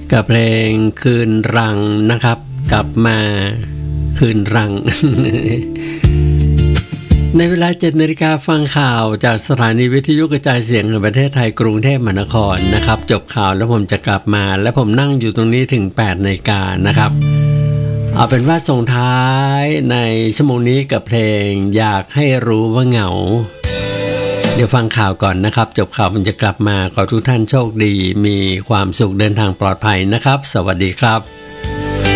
กับเพลงคืนรังนะครับกลับมาคืนรัง ในเวลา 7 นาฬิกาฟังข่าวจากสถานีวิทยุกระจายเสียงแห่งประเทศไทยกรุงเทพมหานครนะครับจบข่าวแล้วผมจะกลับมาและผมนั่งอยู่ตรงนี้ถึง 8 นาฬิกานะครับเอาเป็นว่าส่งท้ายในชั่วโมงนี้กับเพลงอยากให้รู้ว่าเหงาเดี๋ยวฟังข่าวก่อนนะครับจบข่าวผมจะกลับมาขอทุกท่านโชคดีมีความสุขเดินทางปลอดภัยนะครับสวัสดีครับ